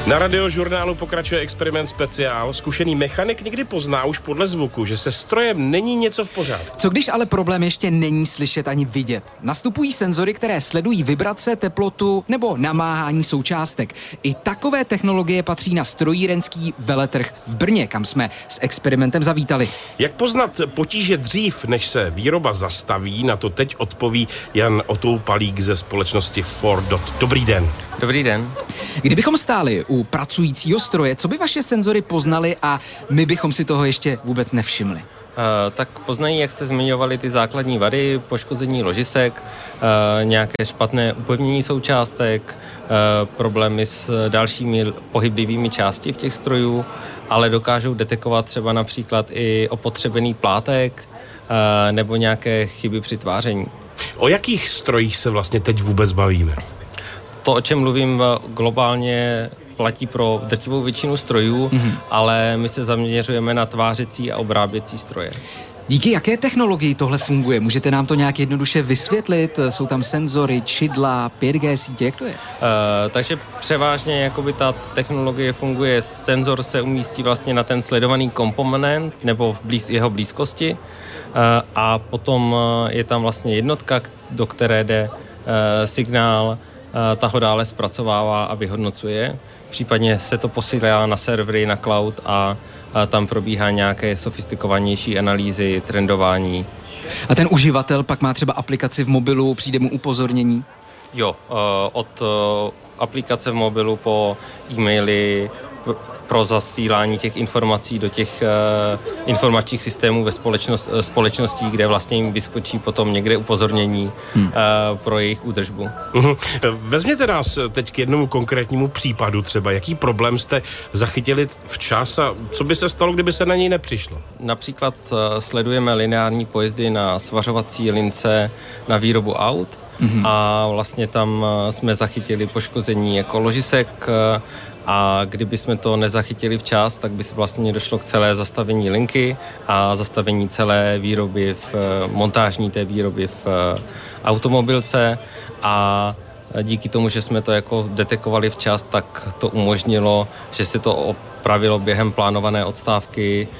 Na Radiožurnálu pokračuje experiment speciál. Zkušený mechanik někdy pozná už podle zvuku, že se strojem není něco v pořádku. Co když ale problém ještě není slyšet ani vidět? Nastupují senzory, které sledují vibrace, teplotu nebo namáhání součástek. I takové technologie patří na strojírenský veletrh v Brně, kam jsme s experimentem zavítali. Jak poznat potíže dřív, než se výroba zastaví, na to teď odpoví Jan Otoupalík ze společnosti Fordot. Dobrý den. Dobrý den. Kdybychom stáli u pracujícího stroje, co by vaše senzory poznaly a my bychom si toho ještě vůbec nevšimli? Tak poznají, jak jste zmiňovali, ty základní vady, poškození ložisek, nějaké špatné upevnění součástek, problémy s dalšími pohyblivými části v těch strojů, ale dokážou detekovat třeba například i opotřebený plátek nebo nějaké chyby při tváření. O jakých strojích se vlastně teď vůbec bavíme? To, o čem mluvím, globálně platí pro drtivou většinu strojů, ale my se zaměřujeme na tvářecí a obráběcí stroje. Díky jaké technologii tohle funguje? Můžete nám to nějak jednoduše vysvětlit? Jsou tam senzory, čidla, 5G sítě, jak to je? Takže převážně jakoby ta technologie funguje, senzor se umístí vlastně na ten sledovaný komponent nebo v jeho blízkosti a potom je tam vlastně jednotka, do které jde signál, ta ho dále zpracovává a vyhodnocuje. Případně se to posílá na servery, na cloud a tam probíhá nějaké sofistikovanější analýzy, trendování. A ten uživatel pak má třeba aplikaci v mobilu, přijde mu upozornění? Jo, od aplikace v mobilu po e-maily, pro zasílání těch informací do těch informačních systémů ve společností, kde vlastně jim vyskočí potom někde upozornění pro jejich údržbu. Vezměte nás teď k jednomu konkrétnímu případu třeba. Jaký problém jste zachytili včas a co by se stalo, kdyby se na něj nepřišlo? Například sledujeme lineární pojezdy na svařovací lince na výrobu aut a vlastně tam jsme zachytili poškození jako ložisek, a kdyby jsme to nezachytili včas, tak by se vlastně došlo k celé zastavení linky a zastavení celé výroby, montážní té výroby v automobilce a díky tomu, že jsme to jako detekovali včas, tak to umožnilo, že se to opravilo během plánované odstávky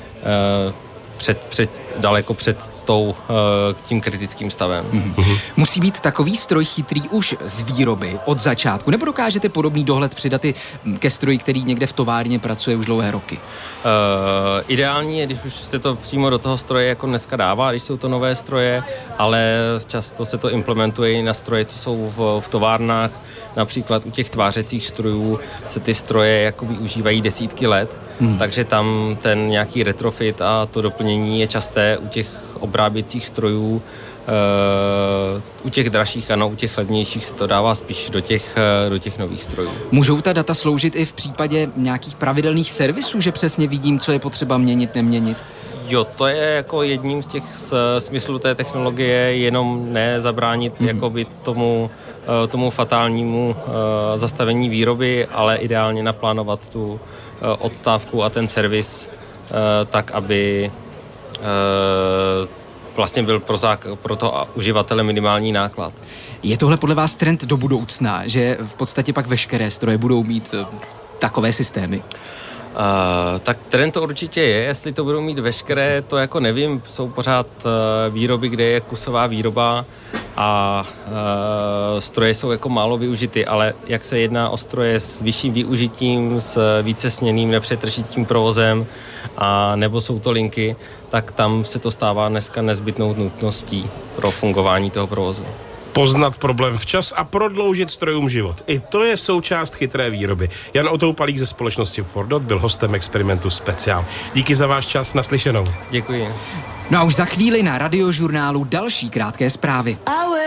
daleko před tím kritickým stavem. Musí být takový stroj chytrý už z výroby, od začátku, nebo dokážete podobný dohled přidat i ke stroji, který někde v továrně pracuje už dlouhé roky? Ideální je, když už se to přímo do toho stroje jako dneska dává, když jsou to nové stroje, ale často se to implementuje i na stroje, co jsou v továrnách. Například u těch tvářecích strojů se ty stroje jako využívají desítky let, takže tam ten nějaký retrofit a to doplnění je časté u těch obráběcích strojů. U těch dražších, ano, u těch levnějších se to dává spíš do těch nových strojů. Můžou ta data sloužit i v případě nějakých pravidelných servisů, že přesně vidím, co je potřeba měnit, neměnit? Jo, to je jako jedním z těch smyslů té technologie, jenom nezabránit jakoby tomu fatálnímu zastavení výroby, ale ideálně naplánovat tu odstávku a ten servis tak, aby vlastně byl pro toho uživatele minimální náklad. Je tohle podle vás trend do budoucna, že v podstatě pak veškeré stroje budou mít takové systémy? Tak trend to určitě je, jestli to budou mít veškeré, to jako nevím, jsou pořád výroby, kde je kusová výroba a stroje jsou jako málo využity, ale jak se jedná o stroje s vyšším využitím, s vícesměnným nepřetržitým provozem a nebo jsou to linky, tak tam se to stává dneska nezbytnou nutností pro fungování toho provozu. Poznat problém včas a prodloužit strojům život. I to je součást chytré výroby. Jan Otoupalík ze společnosti Fordot byl hostem experimentu speciál. Díky za váš čas, naslyšenou. Děkuji. No a už za chvíli na Radiožurnálu další krátké zprávy.